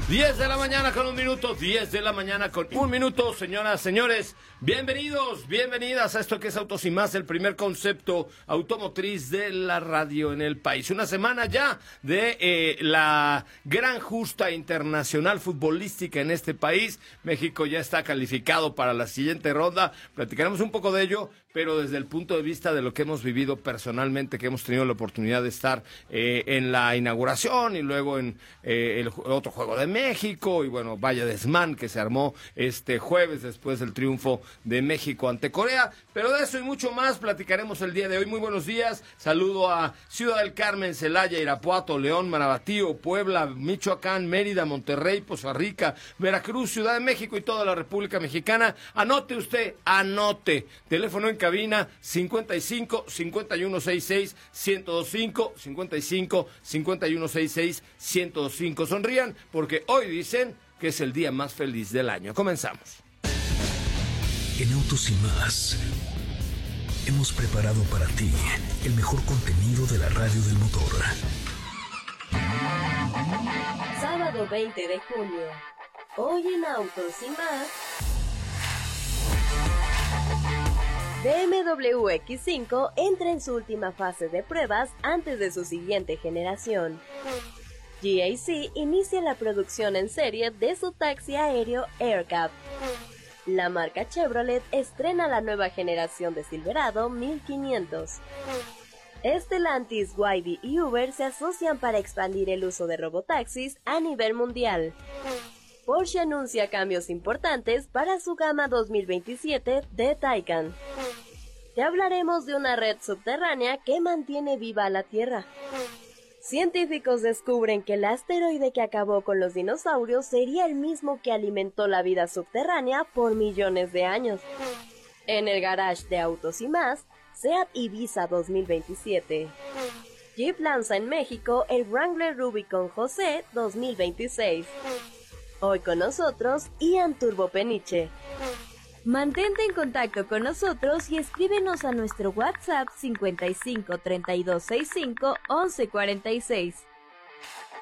10 de la mañana con un minuto, 10 de la mañana con un minuto, señoras, señores, bienvenidos, bienvenidas a esto que es Autos y Más, el primer concepto automotriz de la radio en el país. Una semana ya de la gran justa internacional futbolística en este país. México ya está calificado para la siguiente ronda, platicaremos un poco de ello, pero desde el punto de vista de lo que hemos vivido personalmente, que hemos tenido la oportunidad de estar en la inauguración y luego en el otro juego de México, y bueno, vaya desmán que se armó este jueves después del triunfo de México ante Corea, pero de eso y mucho más platicaremos el día de hoy. Muy buenos días, saludo a Ciudad del Carmen, Celaya, Irapuato, León, Marabatío, Puebla, Michoacán, Mérida, Monterrey, Poza Rica, Veracruz, Ciudad de México y toda la República Mexicana. Anote usted, anote, teléfono en cabina 55 5166 1025, 55 5166 1025. Sonrían porque hoy dicen que es el día más feliz del año. Comenzamos. En Autos y Más hemos preparado para ti el mejor contenido de la radio del motor. Sábado 20 de junio. Hoy en Autos y Más, BMW X5 entra en su última fase de pruebas antes de su siguiente generación. GAC inicia la producción en serie de su taxi aéreo AirCap. La marca Chevrolet estrena la nueva generación de Silverado 1500. Stellantis, Wide y Uber se asocian para expandir el uso de robotaxis a nivel mundial. Porsche anuncia cambios importantes para su gama 2027 de Taycan. Te hablaremos de una red subterránea que mantiene viva la Tierra. Científicos descubren que el asteroide que acabó con los dinosaurios sería el mismo que alimentó la vida subterránea por millones de años. En el garage de Autos y Más, SEAT Ibiza 2027. Jeep lanza en México el Wrangler Rubicon José 2026. Hoy con nosotros, Ian Turbo Peniche. Mantente en contacto con nosotros y escríbenos a nuestro WhatsApp 55 32 65 11 46.